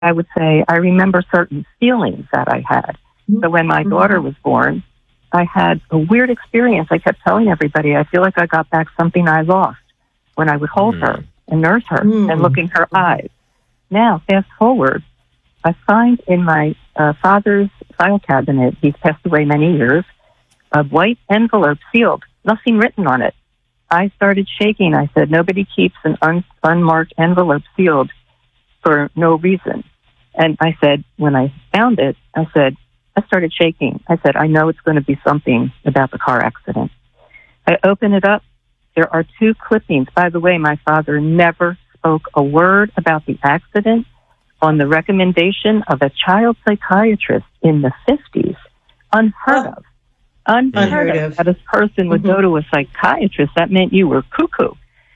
I would say I remember certain feelings that I had. So when my daughter was born, I had a weird experience. I kept telling everybody, I feel like I got back something I lost when I would hold her and nurse her and look in her eyes. Now, fast forward, I find in my father's file cabinet, he's passed away many years, a white envelope sealed, nothing written on it. I started shaking. I said, nobody keeps an unmarked envelope sealed for no reason. And I said, when I found it, I started shaking. I said, I know it's going to be something about the car accident. I open it up. There are 2 clippings. By the way, my father never spoke a word about the accident on the recommendation of a child psychiatrist in the 50s. Unheard of. Unheard of. That a person would go to a psychiatrist. That meant you were cuckoo.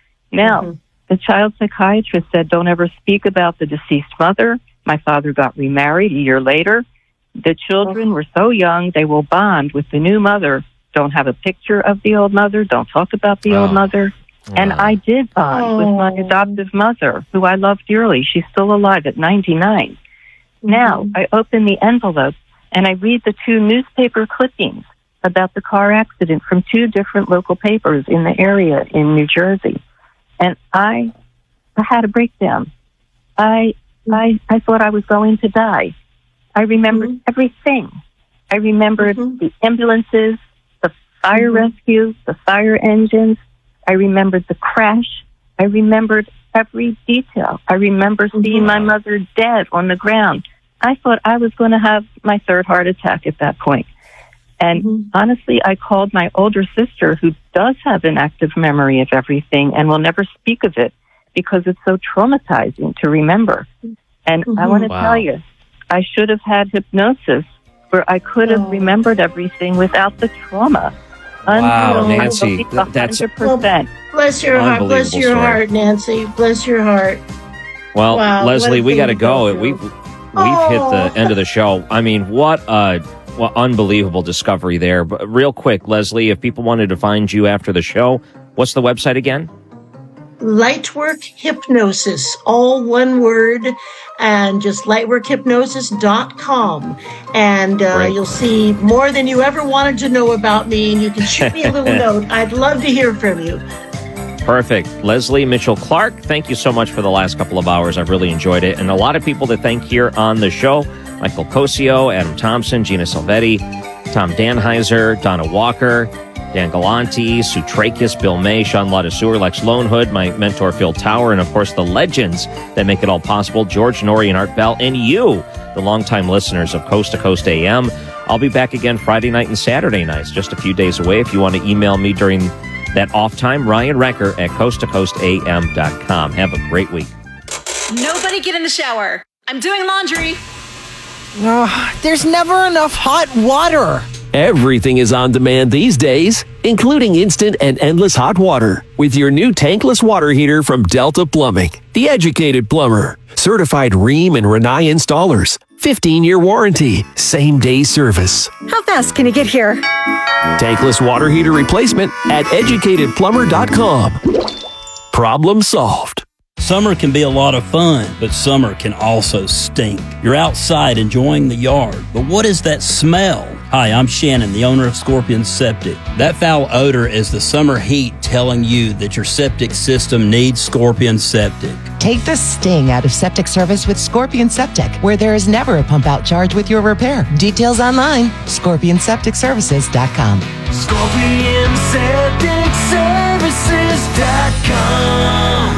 Now, the child psychiatrist said, don't ever speak about the deceased mother. My father got remarried a year later. The children were so young, they will bond with the new mother. Don't have a picture of the old mother. Don't talk about the old mother. And I did bond with my adoptive mother, who I love dearly. She's still alive at 99. Now, I open the envelope, and I read the 2 newspaper clippings about the car accident from 2 different local papers in the area in New Jersey. And I had a breakdown. I thought I was going to die. I remembered everything. I remembered the ambulances, the fire rescue, the fire engines. I remembered the crash. I remembered every detail. I remember seeing my mother dead on the ground. I thought I was going to have my 3rd heart attack at that point. And honestly, I called my older sister, who does have an active memory of everything and will never speak of it because it's so traumatizing to remember. And I want to tell you, I should have had hypnosis where I could have remembered everything without the trauma. Wow, Nancy, that's 100%. Bless your heart, Nancy. Bless your heart. Well, Leslie, we got to go. We've hit the end of the show. I mean, what unbelievable discovery there. But real quick, Leslie, if people wanted to find you after the show, what's the website again? Lightwork Hypnosis, all one word, and just lightworkhypnosis.com. And you'll see more than you ever wanted to know about me, and you can shoot me a little note. I'd love to hear from you. Perfect. Leslie Mitchell-Clark, thank you so much for the last couple of hours. I've really enjoyed it. And a lot of people to thank here on the show: Michael Cosio, Adam Thompson, Gina Silvetti, Tom Danheiser, Donna Walker, Dan Galanti, Sue Trachis, Bill May, Sean Ladesseur, Lex Lonehood, my mentor Phil Tower, and of course the legends that make it all possible, George Norrie and Art Bell, and you, the longtime listeners of Coast to Coast AM. I'll be back again Friday night and Saturday nights, just a few days away. If you want to email me during that off time, Ryan Recker at coasttocoastam.com. Have a great week. Nobody get in the shower. I'm doing laundry. There's never enough hot water. Everything is on demand these days, including instant and endless hot water. With your new tankless water heater from Delta Plumbing, the educated plumber. Certified Rheem and Rinnai installers. 15-year warranty. Same-day service. How fast can you get here? Tankless water heater replacement at educatedplumber.com. Problem solved. Summer can be a lot of fun, but summer can also stink. You're outside enjoying the yard, but what is that smell? Hi, I'm Shannon, the owner of Scorpion Septic. That foul odor is the summer heat telling you that your septic system needs Scorpion Septic. Take the sting out of septic service with Scorpion Septic, where there is never a pump out charge with your repair. Details online, scorpionsepticservices.com. scorpionsepticservices.com.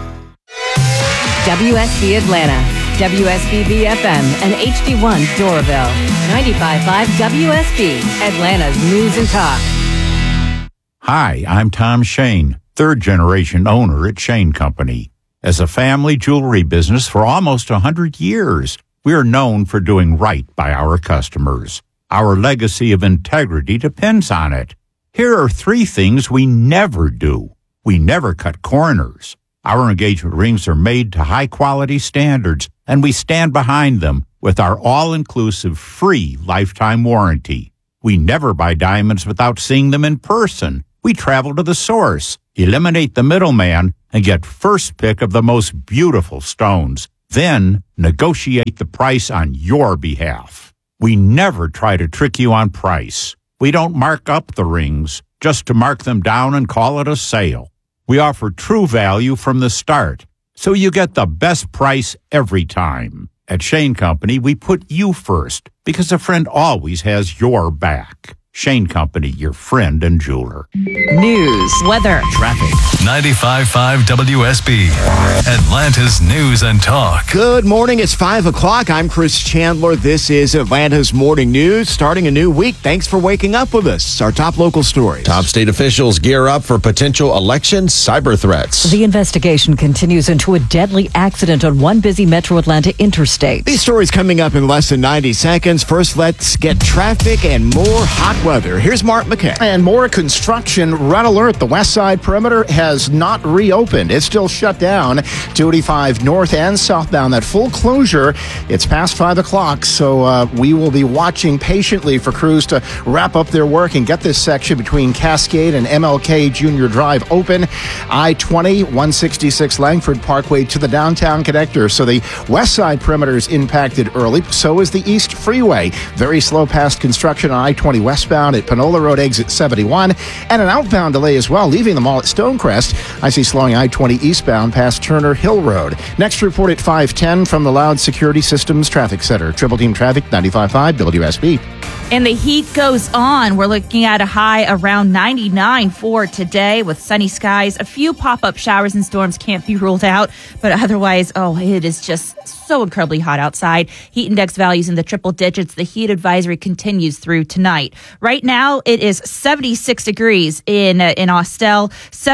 WSB Atlanta, WSBB FM, and HD1 Doraville. 95.5 WSB, Atlanta's News and Talk. Hi, I'm Tom Shane, third-generation owner at Shane Company. As a family jewelry business for almost 100 years, we are known for doing right by our customers. Our legacy of integrity depends on it. Here are 3 things we never do. We never cut corners. Our engagement rings are made to high-quality standards, and we stand behind them with our all-inclusive free lifetime warranty. We never buy diamonds without seeing them in person. We travel to the source, eliminate the middleman, and get first pick of the most beautiful stones. Then negotiate the price on your behalf. We never try to trick you on price. We don't mark up the rings just to mark them down and call it a sale. We offer true value from the start, so you get the best price every time. At Shane Company, we put you first because a friend always has your back. Shane Company, your friend and jeweler. News, weather, traffic. 95.5 WSB, Atlanta's News and Talk. Good morning. It's 5 o'clock. I'm Chris Chandler. This is Atlanta's Morning News. Starting a new week. Thanks for waking up with us. Our top local stories. Top state officials gear up for potential election cyber threats. The investigation continues into a deadly accident on one busy Metro Atlanta interstate. These stories coming up in less than 90 seconds. First, let's get traffic and more hot weather. Here's Mark McKay. And more construction. Red alert. The west side perimeter has not reopened. It's still shut down. 285 north and southbound. That full closure. It's past 5 o'clock, so we will be watching patiently for crews to wrap up their work and get this section between Cascade and MLK Junior Drive open. I-20, 166 Langford Parkway to the downtown connector. So the west side perimeter is impacted early. So is the East Freeway. Very slow past construction on I-20 westbound at Panola Road exit 71, and an outbound delay as well, leaving them all at Stonecrest. I see slowing I-20 eastbound past Turner Hill Road. Next report at 5:10 from the Loud Security Systems Traffic Center. Triple Team Traffic, 95.5 WSB. And the heat goes on. We're looking at a high around 99 for today with sunny skies. A few pop-up showers and storms can't be ruled out, but otherwise, it is just so incredibly hot outside. Heat index values in the triple digits. The heat advisory continues through tonight. Right now, it is 76 degrees in Austell,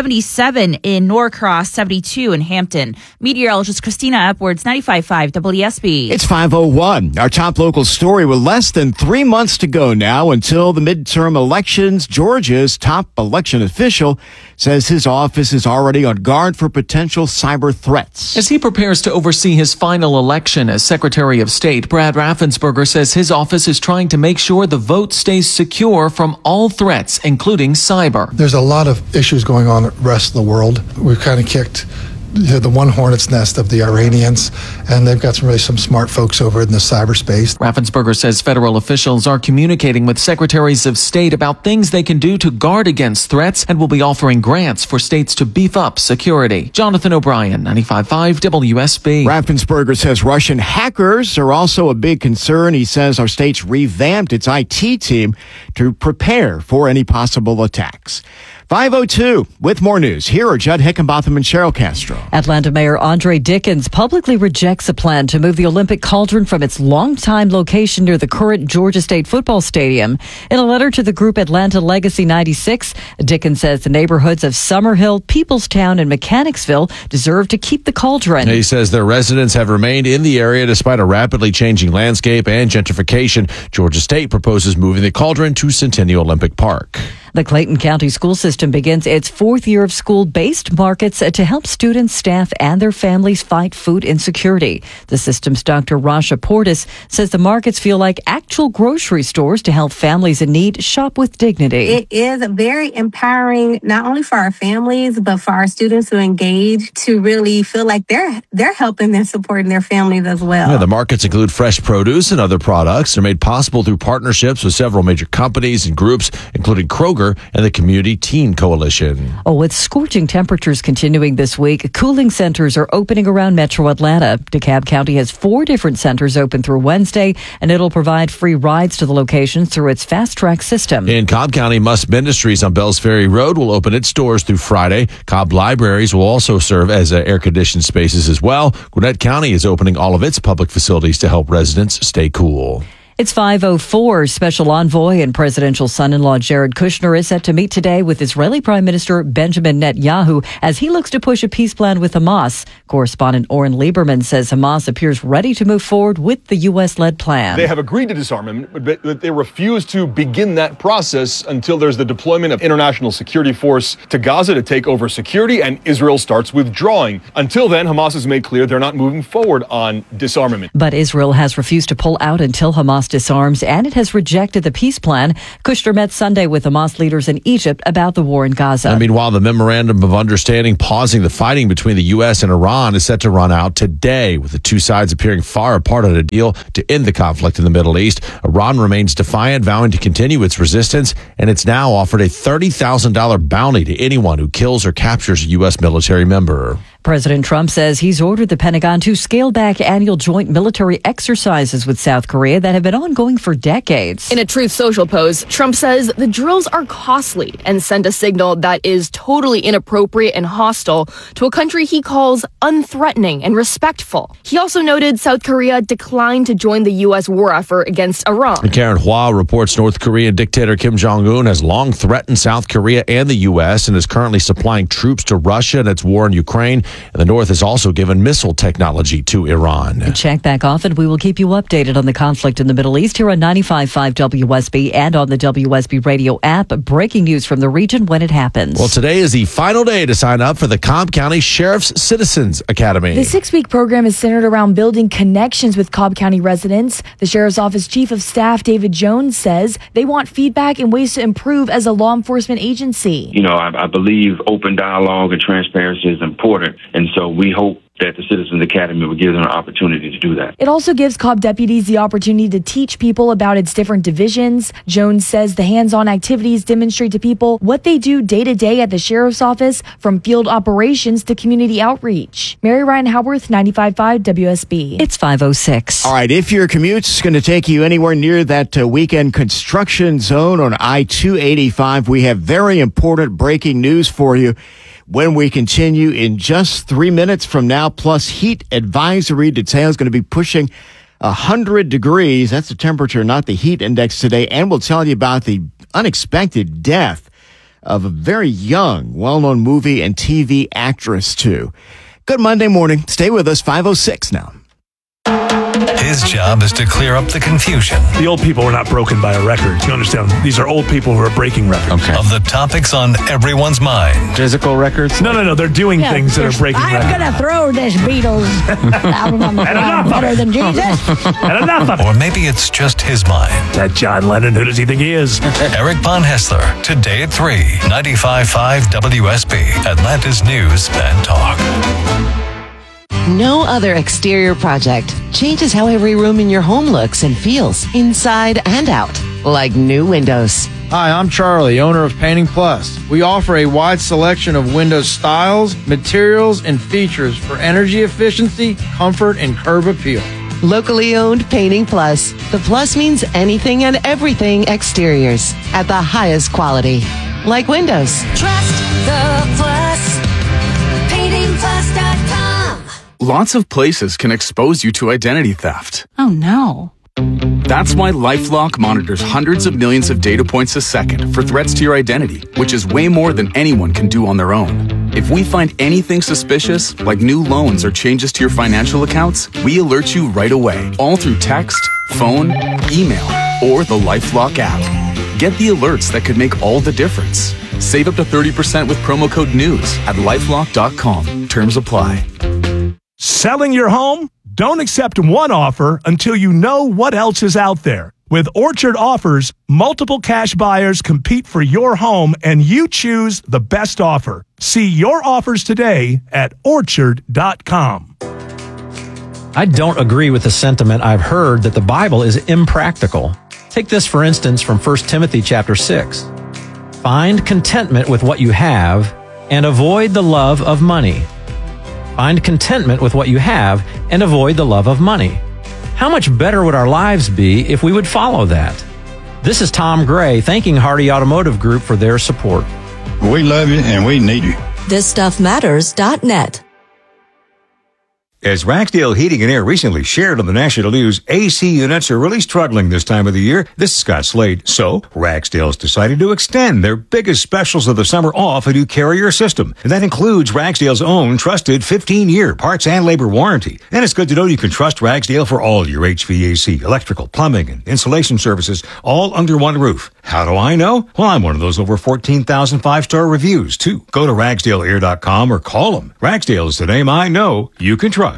77 in Norcross, 72 in Hampton. Meteorologist Christina Upwards, 95.5 WSB. It's 5:01. Our top local story with less than 3 months to go now until the midterm elections. Georgia's top election official says his office is already on guard for potential cyber threats. As he prepares to oversee his final election as Secretary of State, Brad Raffensperger says his office is trying to make sure the vote stays secure from all threats, including cyber. There's a lot of issues going on in the rest of the world. We've kind of kicked the one hornet's nest of the Iranians, and they've got some smart folks over in the cyberspace. Raffensperger says federal officials are communicating with secretaries of state about things they can do to guard against threats and will be offering grants for states to beef up security. Jonathan O'Brien, 95.5 WSB. Raffensperger says Russian hackers are also a big concern. He says our state's revamped its IT team to prepare for any possible attacks. 5:02 with more news. Here are Judd Hickenbotham and Cheryl Castro. Atlanta Mayor Andre Dickens publicly rejects a plan to move the Olympic Cauldron from its longtime location near the current Georgia State football stadium. In a letter to the group Atlanta Legacy 96, Dickens says the neighborhoods of Summerhill, Peoplestown, and Mechanicsville deserve to keep the Cauldron. He says their residents have remained in the area despite a rapidly changing landscape and gentrification. Georgia State proposes moving the Cauldron to Centennial Olympic Park. The Clayton County school system begins its fourth year of school-based markets to help students, staff, and their families fight food insecurity. The system's Dr. Rasha Portis says the markets feel like actual grocery stores to help families in need shop with dignity. It is very empowering, not only for our families, but for our students who engage to really feel like they're helping and supporting their families as well. Yeah, the markets include fresh produce and other products. They're made possible through partnerships with several major companies and groups, including Kroger and the Community Teen Coalition. With scorching temperatures continuing this week, cooling centers are opening around Metro Atlanta. DeKalb County has 4 different centers open through Wednesday, and it'll provide free rides to the locations through its Fast Track system. In Cobb County, Musk Ministries on Bells Ferry Road will open its doors through Friday. Cobb Libraries will also serve as air-conditioned spaces as well. Gwinnett County is opening all of its public facilities to help residents stay cool. It's 5:04. Special envoy and presidential son-in-law Jared Kushner is set to meet today with Israeli Prime Minister Benjamin Netanyahu as he looks to push a peace plan with Hamas. Correspondent Oren Lieberman says Hamas appears ready to move forward with the U.S.-led plan. They have agreed to disarmament, but they refuse to begin that process until there's the deployment of international security force to Gaza to take over security and Israel starts withdrawing. Until then, Hamas has made clear they're not moving forward on disarmament. But Israel has refused to pull out until Hamas disarms and it has rejected the peace plan. Kushner met Sunday with Hamas leaders in Egypt about the war in Gaza. And meanwhile, the memorandum of understanding pausing the fighting between the U.S. and Iran is set to run out today, with the two sides appearing far apart on a deal to end the conflict in the Middle East. Iran remains defiant, vowing to continue its resistance, and it's now offered a $30,000 bounty to anyone who kills or captures a U.S. military member. President Trump says he's ordered the Pentagon to scale back annual joint military exercises with South Korea that have been ongoing for decades. In a Truth Social post, Trump says the drills are costly and send a signal that is totally inappropriate and hostile to a country he calls unthreatening and respectful. He also noted South Korea declined to join the U.S. war effort against Iran. And Karen Hua reports North Korean dictator Kim Jong-un has long threatened South Korea and the U.S. and is currently supplying troops to Russia in its war in Ukraine. And the North has also given missile technology to Iran. Check back often. We will keep you updated on the conflict in the Middle East here on 95.5 WSB and on the WSB radio app. Breaking news from the region when it happens. Well, today is the final day to sign up for the Cobb County Sheriff's Citizens Academy. The 6-week program is centered around building connections with Cobb County residents. The Sheriff's Office Chief of Staff, David Jones, says they want feedback and ways to improve as a law enforcement agency. You know, I believe open dialogue and transparency is important. And so we hope that the Citizens Academy will give them an opportunity to do that. It also gives Cobb deputies the opportunity to teach people about its different divisions. Jones says the hands-on activities demonstrate to people what they do day to day at the Sheriff's Office, from field operations to community outreach. Mary Ryan Howarth, 95.5 WSB. It's 5:06. All right, if your commute's going to take you anywhere near that weekend construction zone on I-285, we have very important breaking news for you. When we continue in just 3 minutes from now, plus heat advisory details going to be pushing 100 degrees. That's the temperature, not the heat index today. And we'll tell you about the unexpected death of a very young, well-known movie and TV actress, too. Good Monday morning. Stay with us, 5:06 now. His job is to clear up the confusion. The old people were not broken by a record. You understand? These are old people who are breaking records. Okay. Of the topics on everyone's mind. Physical records? No. They're doing things that are breaking records. I'm going to throw this Beatles album on the ground better than Jesus. And enough of it. Or maybe it's just his mind. That John Lennon, who does he think he is? Eric Von Hessler, today at 3, 95.5 WSB, Atlanta's News and Talk. No other exterior project changes how every room in your home looks and feels, inside and out, like new windows. Hi, I'm Charlie, owner of Painting Plus. We offer a wide selection of window styles, materials, and features for energy efficiency, comfort, and curb appeal. Locally owned Painting Plus. The plus means anything and everything exteriors at the highest quality, like windows. Trust the Plus. PaintingPlus.com. Lots of places can expose you to identity theft. Oh no. That's why LifeLock monitors hundreds of millions of data points a second for threats to your identity, which is way more than anyone can do on their own. If we find anything suspicious, like new loans or changes to your financial accounts, we alert you right away, all through text, phone, email, or the LifeLock app. Get the alerts that could make all the difference. Save up to 30% with promo code NEWS at LifeLock.com. Terms apply. Selling your home? Don't accept one offer until you know what else is out there. With Orchard Offers, multiple cash buyers compete for your home and you choose the best offer. See your offers today at Orchard.com. I don't agree with the sentiment I've heard that the Bible is impractical. Take this, for instance, from 1 Timothy chapter 6. Find contentment with what you have and avoid the love of money. Find contentment with what you have and avoid the love of money. How much better would our lives be if we would follow that? This is Tom Gray thanking Hardy Automotive Group for their support. We love you and we need you. ThisStuffMatters.net. As Ragsdale Heating and Air recently shared on the national news, AC units are really struggling this time of the year. This is Scott Slade. So, Ragsdale's decided to extend their biggest specials of the summer off a new Carrier system. And that includes Ragsdale's own trusted 15-year parts and labor warranty. And it's good to know you can trust Ragsdale for all your HVAC, electrical, plumbing, and insulation services, all under one roof. How do I know? Well, I'm one of those over 14,000 five-star reviews, too. Go to RagsdaleAir.com or call them. Ragsdale is the name I know you can trust.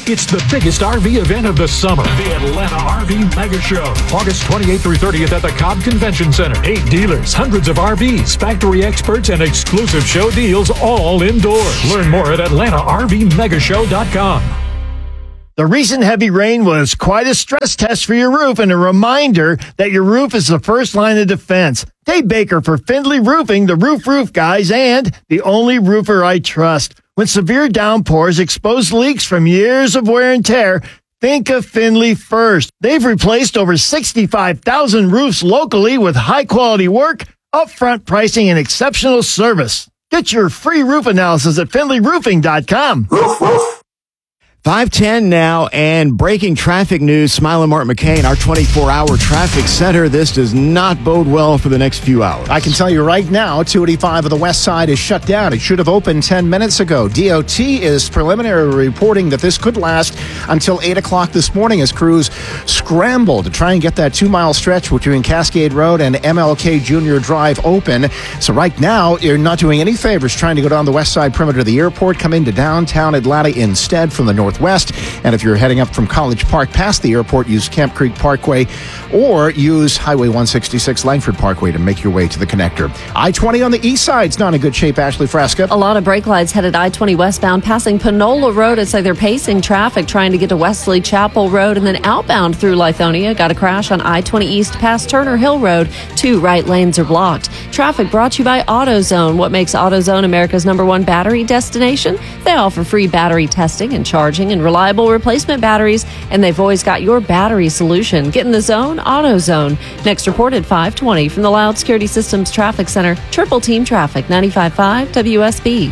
It's the biggest RV event of the summer, the Atlanta RV Mega Show. August 28th through 30th at the Cobb Convention Center. 8 dealers, hundreds of RVs, factory experts, and exclusive show deals all indoors. Learn more at AtlantaRVMegashow.com. The recent heavy rain was quite a stress test for your roof and a reminder that your roof is the first line of defense. Dave Baker for Findlay Roofing, the roof guys, and the only roofer I trust. When severe downpours expose leaks from years of wear and tear, think of Findlay first. They've replaced over 65,000 roofs locally with high-quality work, upfront pricing, and exceptional service. Get your free roof analysis at FindlayRoofing.com. Roof, roof. 5:10 now, and breaking traffic news. Smile and Mark McCain, our 24-hour traffic center. This does not bode well for the next few hours. I can tell you right now, 285 of the west side is shut down. It should have opened 10 minutes ago. DOT is preliminarily reporting that this could last until 8 o'clock this morning as crews scramble to try and get that 2-mile stretch between Cascade Road and MLK Junior Drive open. So right now, you're not doing any favors trying to go down the west side perimeter of the airport, come into downtown Atlanta instead from the northwest. And if you're heading up from College Park past the airport, use Camp Creek Parkway or use Highway 166 Langford Parkway to make your way to the connector. I-20 on the east side's not in good shape, Ashley Fresca. A lot of brake lights headed I-20 westbound passing Panola Road. It's like they're pacing traffic trying to get to Wesley Chapel Road, and then outbound through Lithonia. Got a crash on I-20 east past Turner Hill Road. 2 right lanes are blocked. Traffic brought to you by AutoZone. What makes AutoZone America's #1 battery destination? They offer free battery testing and charging and reliable replacement batteries, and they've always got your battery solution. Get in the zone, AutoZone. Next report at 5:20 from the Loud Security Systems Traffic Center. Triple Team Traffic, 95.5 WSB.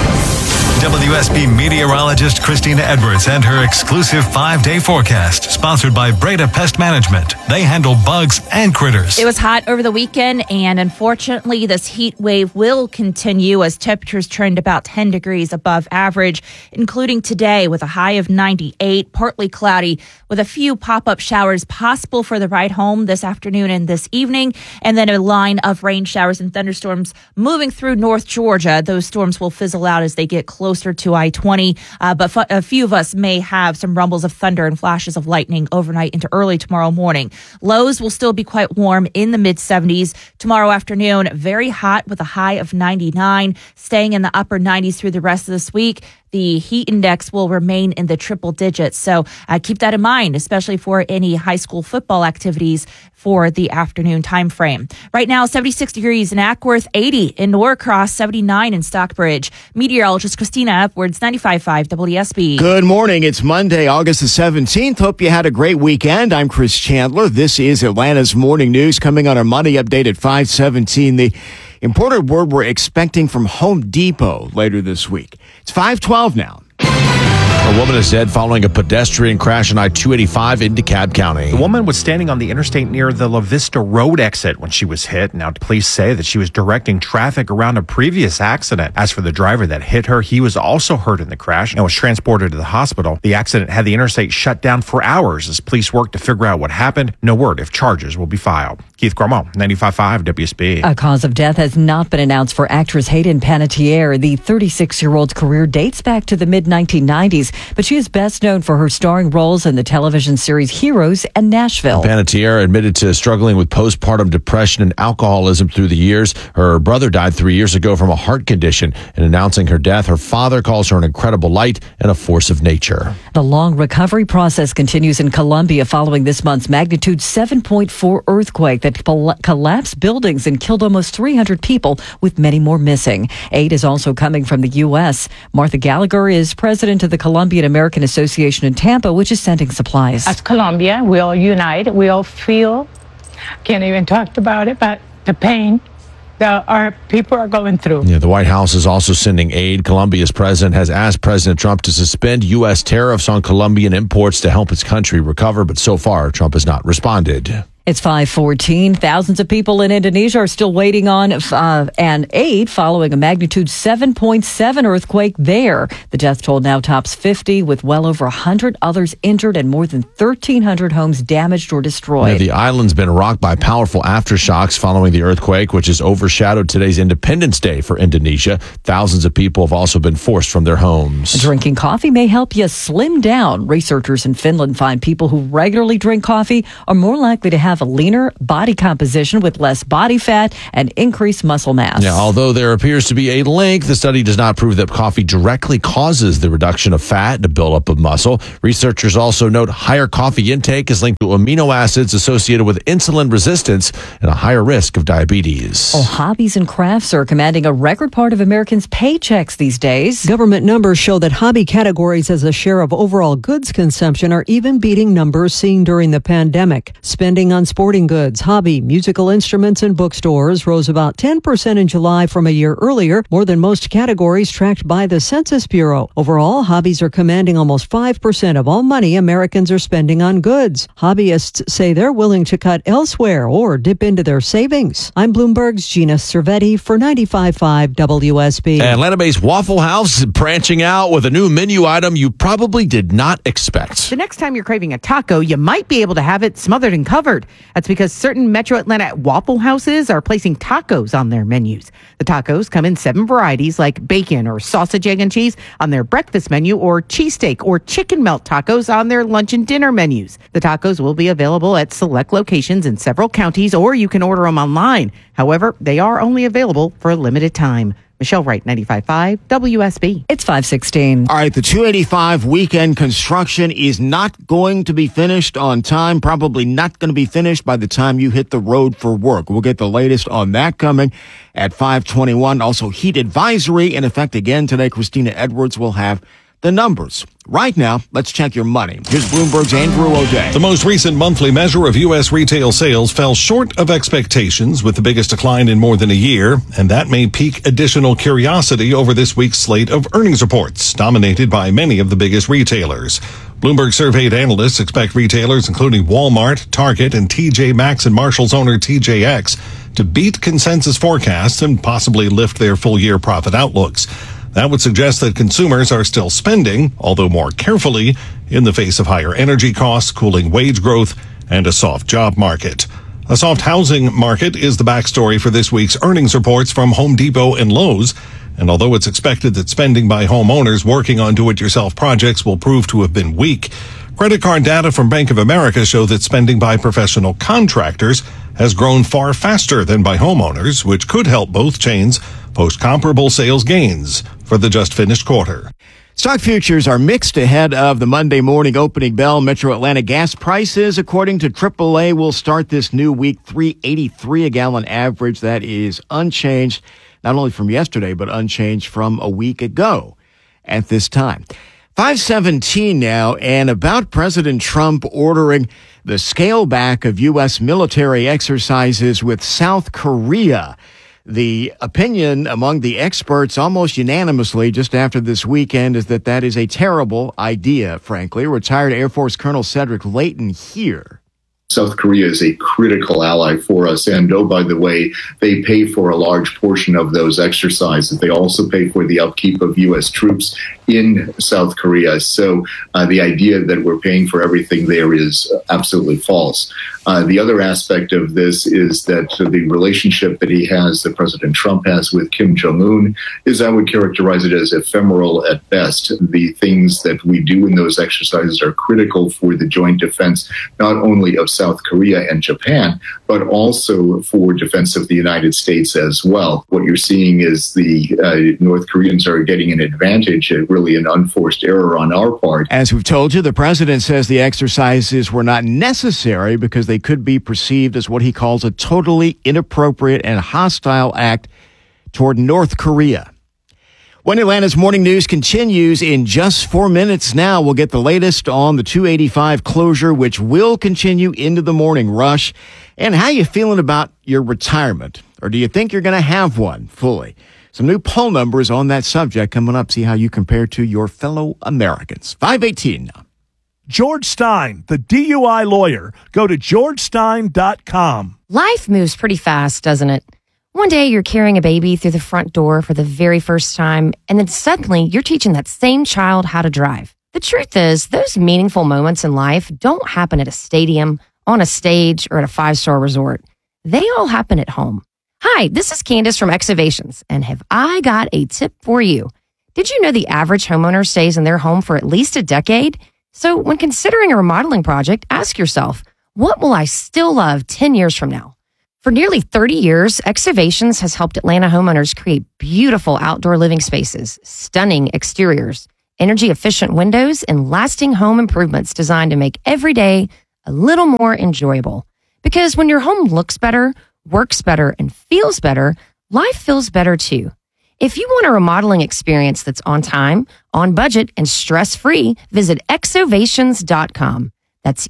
WSB meteorologist Christina Edwards and her exclusive 5-day forecast, sponsored by Breda Pest Management. They handle bugs and critters. It was hot over the weekend, and unfortunately, this heat wave will continue as temperatures trend about 10 degrees above average, including today with a high of 98, partly cloudy, with a few pop-up showers possible for the ride home this afternoon and this evening, and then a line of rain showers and thunderstorms moving through North Georgia. Those storms will fizzle out as they get closer to I-20, but a few of us may have some rumbles of thunder and flashes of lightning overnight into early tomorrow morning. Lows will still be quite warm in the mid-70s. Tomorrow afternoon, very hot with a high of 99, staying in the upper 90s through the rest of this week. The heat index will remain in the triple digits. So keep that in mind, especially for any high school football activities for the afternoon time frame. Right now, 76 degrees in Ackworth, 80 in Norcross, 79 in Stockbridge. Meteorologist Christina Edwards, 95.5 WSB. Good morning. It's Monday, August the 17th. Hope you had a great weekend. I'm Chris Chandler. This is Atlanta's Morning News coming on our Money Update at 5:17. The important word we're expecting from Home Depot later this week. It's 5:12 now. A woman is dead following a pedestrian crash on I-285 in DeKalb County. The woman was standing on the interstate near the La Vista Road exit when she was hit. Now, police say that she was directing traffic around a previous accident. As for the driver that hit her, he was also hurt in the crash and was transported to the hospital. The accident had the interstate shut down for hours as police worked to figure out what happened. No word if charges will be filed. Keith Grumman, 95.5 WSB. A cause of death has not been announced for actress Hayden Panettiere. The 36-year-old's career dates back to the mid-1990s, but she is best known for her starring roles in the television series Heroes and Nashville. Panettiere admitted to struggling with postpartum depression and alcoholism through the years. Her brother died 3 years ago from a heart condition. In announcing her death, her father calls her an incredible light and a force of nature. The long recovery process continues in Colombia following this month's magnitude 7.4 earthquake that collapsed buildings and killed almost 300 people, with many more missing. Aid is also coming from the U.S. Martha Gallagher is president of the Colombian American Association in Tampa, which is sending supplies. As Colombia, we all unite. We all feel, can't even talk about it, but the pain that our people are going through. Yeah, the White House is also sending aid. Colombia's president has asked President Trump to suspend U.S. tariffs on Colombian imports to help its country recover, but so far, Trump has not responded. It's 5:14. Thousands of people in Indonesia are still waiting on an aid following a magnitude 7.7 earthquake there. The death toll now tops 50, with well over 100 others injured and more than 1,300 homes damaged or destroyed. Yeah, the island's been rocked by powerful aftershocks following the earthquake, which has overshadowed today's Independence Day for Indonesia. Thousands of people have also been forced from their homes. Drinking coffee may help you slim down. Researchers in Finland find people who regularly drink coffee are more likely to have a leaner body composition with less body fat and increased muscle mass. Yeah, although there appears to be a link, the study does not prove that coffee directly causes the reduction of fat and the buildup of muscle. Researchers also note higher coffee intake is linked to amino acids associated with insulin resistance and a higher risk of diabetes. Hobbies and crafts are commanding a record part of Americans' paychecks these days. Government numbers show that hobby categories as a share of overall goods consumption are even beating numbers seen during the pandemic. Spending on sporting goods, hobby, musical instruments, and bookstores rose about 10% in July from a year earlier, more than most categories tracked by the Census Bureau. Overall, hobbies are commanding almost 5% of all money Americans are spending on goods. Hobbyists say they're willing to cut elsewhere or dip into their savings. I'm Bloomberg's Gina Cervetti for 95.5 WSB. Atlanta-based Waffle House branching out with a new menu item you probably did not expect. The next time you're craving a taco, you might be able to have it smothered and covered. That's because certain Metro Atlanta Waffle Houses are placing tacos on their menus. The tacos come in 7 varieties like bacon or sausage, egg, and cheese on their breakfast menu, or cheesesteak or chicken melt tacos on their lunch and dinner menus. The tacos will be available at select locations in several counties, or you can order them online. However, they are only available for a limited time. Michelle Wright, 95.5 WSB. It's 5:16. All right, the 285 weekend construction is not going to be finished on time, probably not going to be finished by the time you hit the road for work. We'll get the latest on that coming at 5:21. Also, heat advisory in effect again today. Christina Edwards will have the numbers. Right now, let's check your money. Here's Bloomberg's Andrew O'Day. The most recent monthly measure of U.S. retail sales fell short of expectations, with the biggest decline in more than a year, and that may pique additional curiosity over this week's slate of earnings reports, dominated by many of the biggest retailers. Bloomberg surveyed analysts expect retailers including Walmart, Target, and TJ Maxx and Marshall's owner TJX to beat consensus forecasts and possibly lift their full-year profit outlooks. That would suggest that consumers are still spending, although more carefully, in the face of higher energy costs, cooling wage growth, and a soft job market. A soft housing market is the backstory for this week's earnings reports from Home Depot and Lowe's. And although it's expected that spending by homeowners working on do-it-yourself projects will prove to have been weak, credit card data from Bank of America show that spending by professional contractors has grown far faster than by homeowners, which could help both chains post comparable sales gains for the just finished quarter. Stock futures are mixed ahead of the Monday morning opening bell. Metro Atlanta gas prices, according to AAA, will start this new week $3.83 a gallon average. That is unchanged, not only from yesterday, but unchanged from a week ago at this time. 5:17 now, and about President Trump ordering the scale back of U.S. military exercises with South Korea. The opinion among the experts almost unanimously just after this weekend is that that is a terrible idea, frankly. Retired Air Force Colonel Cedric Layton here. South Korea is a critical ally for us. And, oh, by the way, they pay for a large portion of those exercises. They also pay for the upkeep of U.S. troops in South Korea. So the idea that we're paying for everything there is absolutely false. The other aspect of this is that the relationship that President Trump has with Kim Jong-un is, I would characterize it as ephemeral at best. The things that we do in those exercises are critical for the joint defense, not only of South Korea and Japan, but also for defense of the United States as well. What you're seeing is the North Koreans are getting an advantage, really an unforced error on our part. As we've told you, the president says the exercises were not necessary because they could be perceived as what he calls a totally inappropriate and hostile act toward North Korea. When Atlanta's morning news continues in just 4 minutes now, we'll get the latest on the 285 closure, which will continue into the morning rush. And how you feeling about your retirement? Or do you think you're going to have one fully? Some new poll numbers on that subject coming up. See how you compare to your fellow Americans. 518 now. George Stein, the DUI lawyer. Go to georgestein.com. Life moves pretty fast, doesn't it? One day you're carrying a baby through the front door for the very first time, and then suddenly you're teaching that same child how to drive. The truth is, those meaningful moments in life don't happen at a stadium, on a stage, or at a 5-star resort. They all happen at home. Hi, this is Candace from Excavations, and have I got a tip for you? Did you know the average homeowner stays in their home for at least a decade? So when considering a remodeling project, ask yourself, what will I still love 10 years from now? For nearly 30 years, Excavations has helped Atlanta homeowners create beautiful outdoor living spaces, stunning exteriors, energy-efficient windows, and lasting home improvements designed to make every day a little more enjoyable. Because when your home looks better, works better, and feels better, life feels better too. If you want a remodeling experience that's on time, on budget, and stress-free, visit exovations.com. That's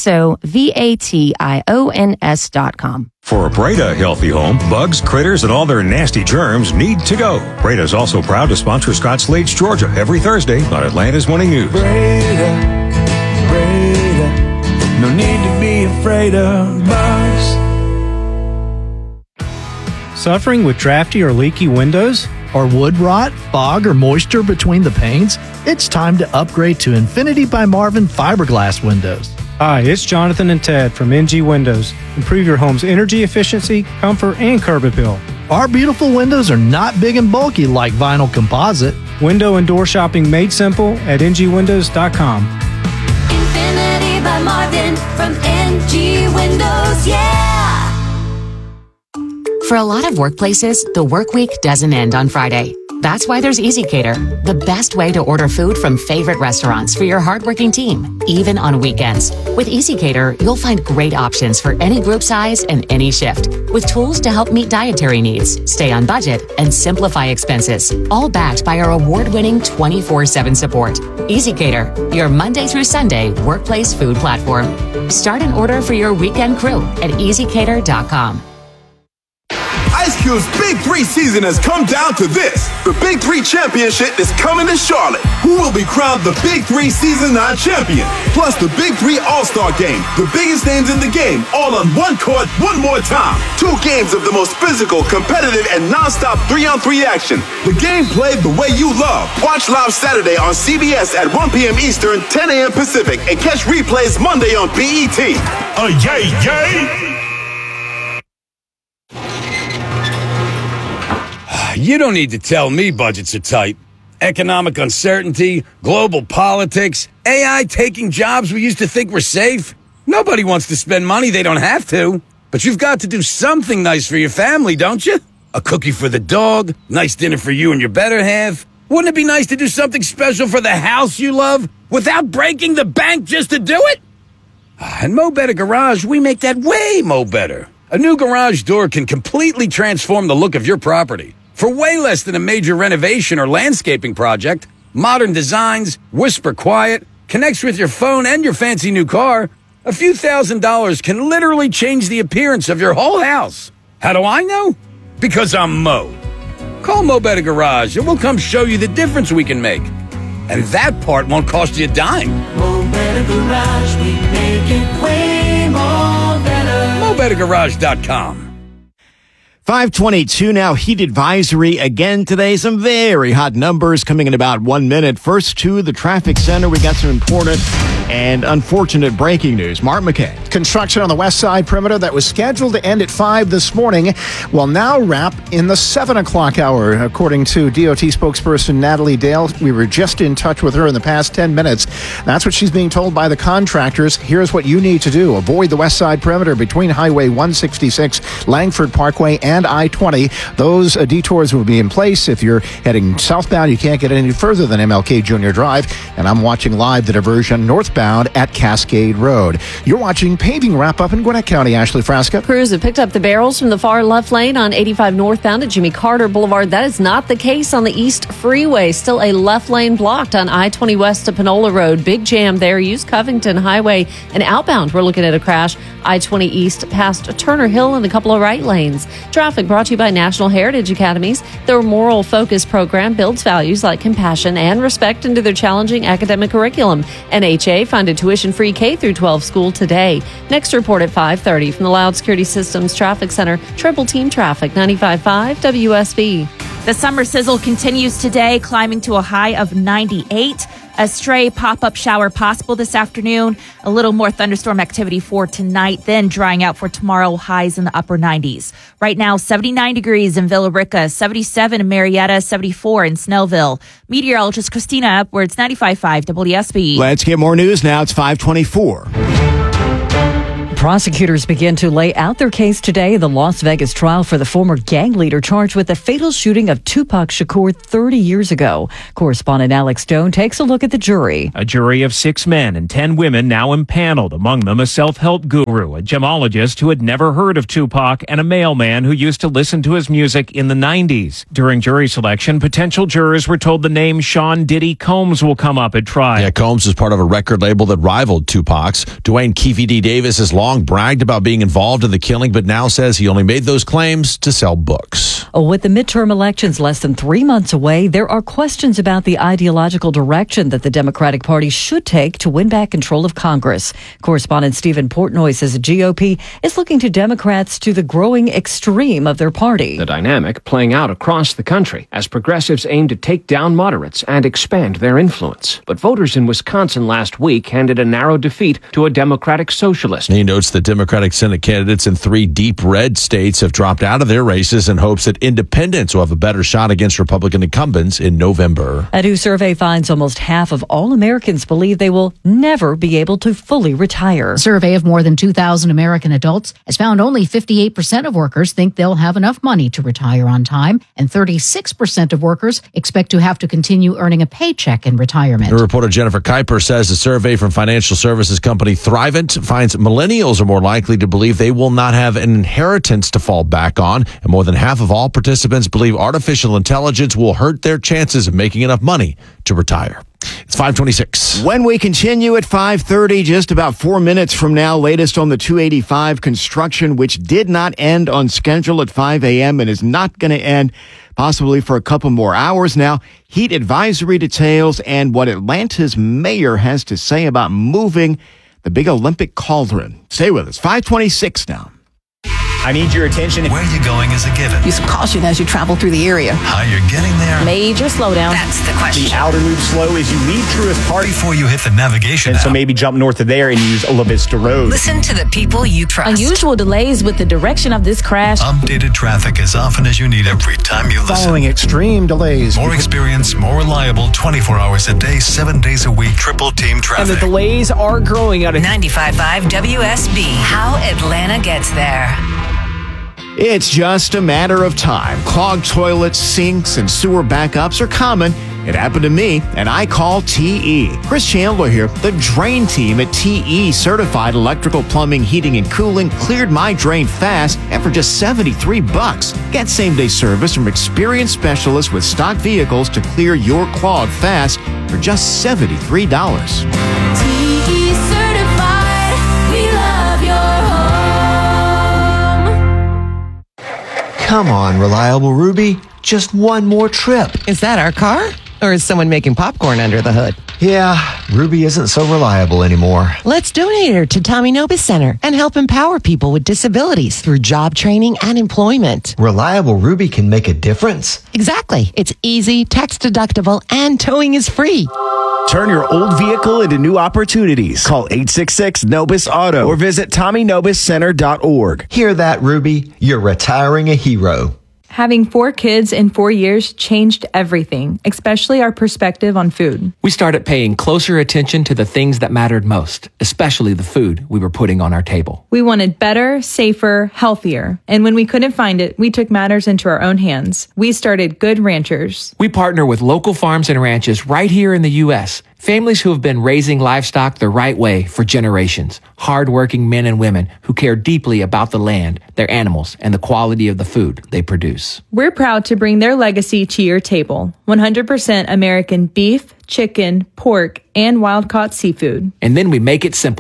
EXOVATIONS.com. For a Breda healthy home, bugs, critters, and all their nasty germs need to go. Breda is also proud to sponsor Scott Slade's Georgia every Thursday on Atlanta's Morning News. Breda, no need to be afraid of bugs. Suffering with drafty or leaky windows? Or wood rot, fog, or moisture between the panes? It's time to upgrade to Infinity by Marvin fiberglass windows. Hi, it's Jonathan and Ted from NG Windows. Improve your home's energy efficiency, comfort, and curb appeal. Our beautiful windows are not big and bulky like vinyl composite. Window and door shopping made simple at ngwindows.com. Infinity by Marvin from NG Windows, yeah! For a lot of workplaces, the work week doesn't end on Friday. That's why there's EasyCater, the best way to order food from favorite restaurants for your hardworking team, even on weekends. With EasyCater, you'll find great options for any group size and any shift, with tools to help meet dietary needs, stay on budget, and simplify expenses, all backed by our award-winning 24/7 support. EasyCater, your Monday through Sunday workplace food platform. Start an order for your weekend crew at easycater.com. Ice Cube's Big 3 season has come down to this. The Big 3 Championship is coming to Charlotte. Who will be crowned the Big 3 Season 9 champion? Plus the Big 3 All-Star Game. The biggest names in the game, all on one court, one more time. 2 games of the most physical, competitive, and non-stop 3-on-3 action. The game played the way you love. Watch live Saturday on CBS at 1 p.m. Eastern, 10 a.m. Pacific, and catch replays Monday on BET. Yay, yay! You don't need to tell me budgets are tight. Economic uncertainty, global politics, AI taking jobs we used to think were safe. Nobody wants to spend money they don't have to. But you've got to do something nice for your family, don't you? A cookie for the dog, nice dinner for you and your better half. Wouldn't it be nice to do something special for the house you love without breaking the bank just to do it? At Mo Better Garage, we make that way mo better. A new garage door can completely transform the look of your property. For way less than a major renovation or landscaping project, modern designs, whisper quiet, connects with your phone and your fancy new car, a few $1,000s can literally change the appearance of your whole house. How do I know? Because I'm Mo. Call Mo Better Garage and we'll come show you the difference we can make. And that part won't cost you a dime. Mo Better Garage, we make it way more better. MoBetterGarage.com. 522 now, heat advisory again today. Some very hot numbers coming in about 1 minute. First to the traffic center, we got some important and unfortunate breaking news. Mark McKay. Construction on the west side perimeter that was scheduled to end at 5 this morning will now wrap in the 7 o'clock hour, according to DOT spokesperson Natalie Dale. We were just in touch with her in the past 10 minutes. That's what she's being told by the contractors. Here's what you need to do. Avoid the west side perimeter between Highway 166, Langford Parkway, and I-20. Those detours will be in place. If you're heading southbound, you can't get any further than MLK Junior Drive. And I'm watching live the diversion northbound at Cascade Road. You're watching Paving Wrap Up in Gwinnett County. Ashley Frasca. Crews have picked up the barrels from the far left lane on 85 northbound at Jimmy Carter Boulevard. That is not the case on the East Freeway. Still a left lane blocked on I-20 west to Panola Road. Big jam there. Use Covington Highway and outbound. We're looking at a crash I-20 East past Turner Hill in a couple of right lanes. Traffic brought to you by National Heritage Academies. Their moral focus program builds values like compassion and respect into their challenging academic curriculum. NHA funded tuition-free K-12 school today. Next report at 5:30 from the Loud Security Systems Traffic Center. Triple Team Traffic, 95.5 WSB. The summer sizzle continues today, climbing to a high of 98. A stray pop-up shower possible this afternoon. A little more thunderstorm activity for tonight, then drying out for tomorrow, highs in the upper 90s. Right now, 79 degrees in Villa Rica, 77 in Marietta, 74 in Snellville. Meteorologist Christina Upwards, 95.5 WSB. Let's get more news now. It's 5:24. Prosecutors begin to lay out their case today in the Las Vegas trial for the former gang leader charged with the fatal shooting of Tupac Shakur 30 years ago. Correspondent Alex Stone takes a look at the jury. A jury of 6 men and 10 women now impaneled, among them a self-help guru, a gemologist who had never heard of Tupac, and a mailman who used to listen to his music in the 90s. During jury selection, potential jurors were told the name Sean Diddy Combs will come up at trial. Yeah, Combs was part of a record label that rivaled Tupac's. Dwayne Keefe D. Davis has long bragged about being involved in the killing, but now says he only made those claims to sell books. With the midterm elections less than 3 months away, there are questions about the ideological direction that the Democratic Party should take to win back control of Congress. Correspondent Stephen Portnoy says the GOP is looking to Democrats to the growing extreme of their party. The dynamic playing out across the country as progressives aim to take down moderates and expand their influence. But voters in Wisconsin last week handed a narrow defeat to a Democratic socialist. He notes the Democratic Senate candidates in 3 deep red states have dropped out of their races in hopes that independents will have a better shot against Republican incumbents in November. A new survey finds almost half of all Americans believe they will never be able to fully retire. A survey of more than 2,000 American adults has found only 58% of workers think they'll have enough money to retire on time, and 36% of workers expect to have to continue earning a paycheck in retirement. The reporter Jennifer Kuiper says a survey from financial services company Thrivent finds millennials are more likely to believe they will not have an inheritance to fall back on, and more than half of all participants believe artificial intelligence will hurt their chances of making enough money to retire. It's 5:26. When we continue at 5:30, just about 4 minutes from now, latest on the 285 construction, which did not end on schedule at 5 a.m. and is not going to end possibly for a couple more hours now. Heat advisory details and what Atlanta's mayor has to say about moving the big Olympic cauldron. Stay with us. 5:26 now. I need your attention. Where you're going is a given. Use caution as you travel through the area. How you're getting there. Major slowdown. That's the question. The outer loop slow as you leave Truist Park. Before you hit the navigation And app. so maybe jump north of there and use La Vista Road. Listen to the people you trust. Unusual delays with the direction of this crash. Updated traffic as often as you need every time you listen. Following extreme delays. More experience, more reliable, 24 hours a day, 7 days a week, triple team traffic. And the delays are growing out of 95.5 WSB. How Atlanta gets there. It's just a matter of time. Clogged toilets, sinks, and sewer backups are common. It happened to me, and I call TE. Chris Chandler here. The drain team at TE Certified Electrical Plumbing, Heating, and Cooling cleared my drain fast and for just $73. Get same-day service from experienced specialists with stock vehicles to clear your clog fast for just $73. TE Certified, we love your home. Come on, Reliable Ruby. Just one more trip. Is that our car? Or is someone making popcorn under the hood? Yeah, Ruby isn't so reliable anymore. Let's donate her to Tommy Nobis Center and help empower people with disabilities through job training and employment. Reliable Ruby can make a difference. Exactly. It's easy, tax deductible, and towing is free. Turn your old vehicle into new opportunities. Call 866-NOBIS-AUTO or visit TommyNobisCenter.org. Hear that, Ruby? You're retiring a hero. Having 4 kids in 4 years changed everything, especially our perspective on food. We started paying closer attention to the things that mattered most, especially the food we were putting on our table. We wanted better, safer, healthier. And when we couldn't find it, we took matters into our own hands. We started Good Ranchers. We partner with local farms and ranches right here in the U.S., families who have been raising livestock the right way for generations. Hard-working men and women who care deeply about the land, their animals, and the quality of the food they produce. We're proud to bring their legacy to your table. 100% American beef, chicken, pork, and wild-caught seafood. And then we make it simple.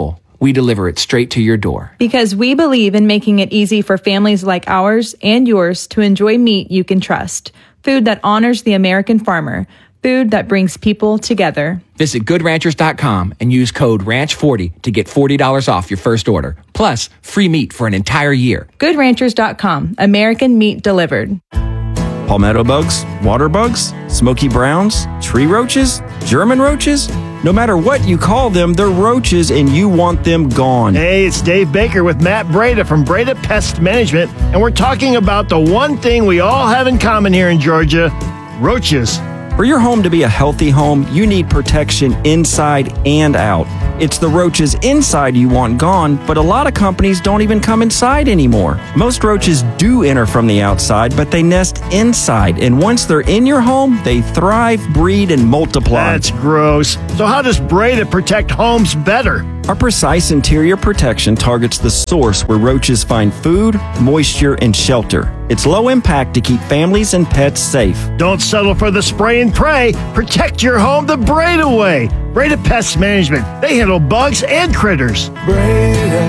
we deliver it straight to your door. Because we believe in making it easy for families like ours and yours to enjoy meat you can trust. Food that honors the American farmer. Food that brings people together. Visit GoodRanchers.com and use code RANCH40 to get $40 off your first order. Plus, free meat for an entire year. GoodRanchers.com. American meat delivered. Palmetto bugs, water bugs, smoky browns, tree roaches, German roaches. No matter what you call them, they're roaches and you want them gone. Hey, it's Dave Baker with Matt Breda from Breda Pest Management, and we're talking about the one thing we all have in common here in Georgia, roaches. For your home to be a healthy home, you need protection inside and out. It's the roaches inside you want gone, but a lot of companies don't even come inside anymore. Most roaches do enter from the outside, but they nest inside, and once they're in your home, they thrive, breed, and multiply. That's gross. So how does Breda protect homes better? Our precise interior protection targets the source where roaches find food, moisture, and shelter. It's low impact to keep families and pets safe. Don't settle for the spray and pray. Protect your home the Breda way. Breda Pest Management. They handle bugs and critters. Breda,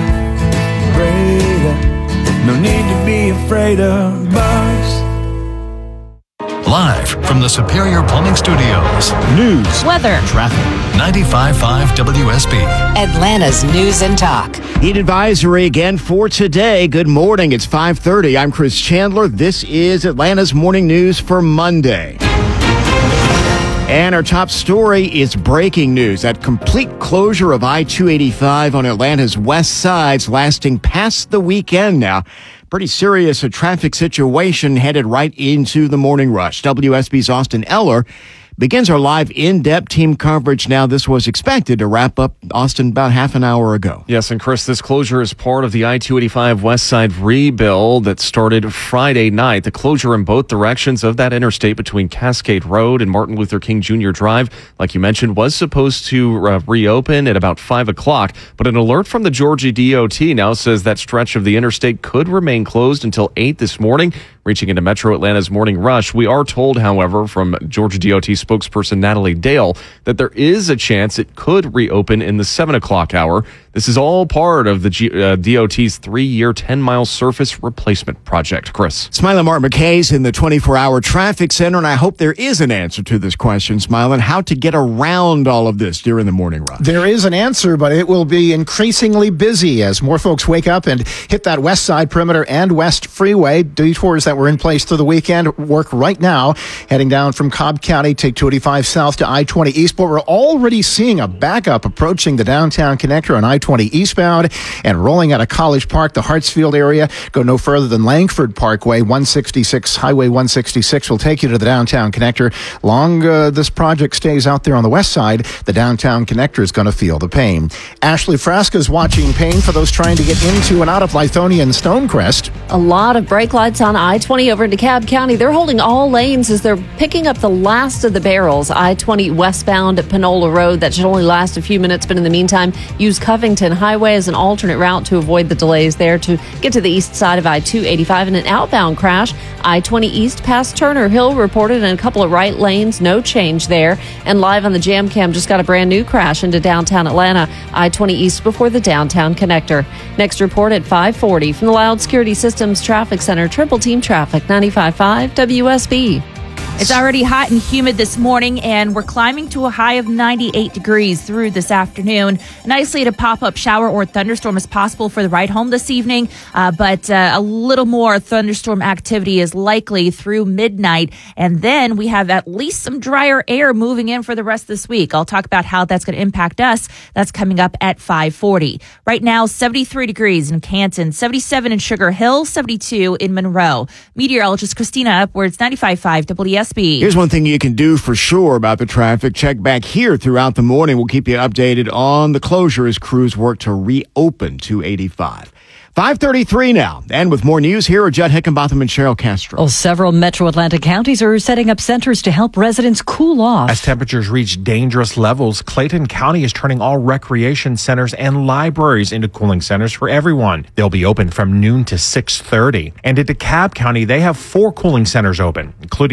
no need to be afraid of bugs. Live from the Superior Plumbing Studios. News, weather, traffic. 95.5 WSB. Atlanta's News and Talk. Heat advisory again for today. Good morning. It's 5:30. I'm Chris Chandler. This is Atlanta's Morning News for Monday. And our top story is breaking news. That complete closure of I-285 on Atlanta's west side's lasting past the weekend now. Pretty serious a traffic situation headed right into the morning rush. WSB's Austin Eller begins our live in-depth team coverage now. This was expected to wrap up, Austin, about half an hour ago. Yes, and Chris, this closure is part of the I-285 West Side rebuild that started Friday night. The closure in both directions of that interstate between Cascade Road and Martin Luther King Jr. Drive, like you mentioned, was supposed to reopen at about 5 o'clock. But an alert from the Georgia DOT now says that stretch of the interstate could remain closed until 8 this morning, reaching into Metro Atlanta's morning rush. We are told, however, from Georgia DOT spokesperson Natalie Dale, that there is a chance it could reopen in the 7 o'clock hour. This is all part of the DOT's 3-year, 10-mile surface replacement project. Chris. Smiley Martin McKay's in the 24-hour traffic center, and I hope there is an answer to this question, Smiley, how to get around all of this during the morning rush. There is an answer, but it will be increasingly busy as more folks wake up and hit that west side perimeter and west freeway. Detours that were in place through the weekend work right now, heading down from Cobb County, take 285 south to I-20 east, but we're already seeing a backup approaching the downtown connector on I-20 eastbound and rolling out of College Park, the Hartsfield area. Go no further than Langford Parkway. 166 Highway 166 will take you to the downtown connector. Long this project stays out there on the west side, the downtown connector is going to feel the pain. Ashley Frasca is watching pain for those trying to get into and out of Lithonia and Stonecrest. A lot of brake lights on I-20 over into Cobb County. They're holding all lanes as they're picking up the last of the barrels. I-20 westbound at Panola Road. That should only last a few minutes, but in the meantime, use Covington Highway as an alternate route to avoid the delays there to get to the east side of I-285. And an outbound crash, I-20 east past Turner Hill reported in a couple of right lanes. No change there. And live on the Jam Cam, just got a brand new crash into downtown Atlanta. I-20 east before the downtown connector. Next report at 5:40 from the Loud Security Systems Traffic Center. Triple Team Traffic, 95.5 WSB. It's already hot and humid this morning, and we're climbing to a high of 98 degrees through this afternoon. An isolated pop-up shower or thunderstorm is possible for the ride home this evening, but a little more thunderstorm activity is likely through midnight. And then we have at least some drier air moving in for the rest of this week. I'll talk about how that's going to impact us. That's coming up at 5:40. Right now, 73 degrees in Canton, 77 in Sugar Hill, 72 in Monroe. Meteorologist Christina Upwards, 95.5 WSB. Here's one thing you can do for sure about the traffic. Check back here throughout the morning. We'll keep you updated on the closure as crews work to reopen 285. 5:33 now. And with more news, here are Judd Hickenbotham and Cheryl Castro. Well, several metro Atlanta counties are setting up centers to help residents cool off. As temperatures reach dangerous levels, Clayton County is turning all recreation centers and libraries into cooling centers for everyone. They'll be open from noon to 6:30. And in DeKalb County, they have 4 cooling centers open, including Peace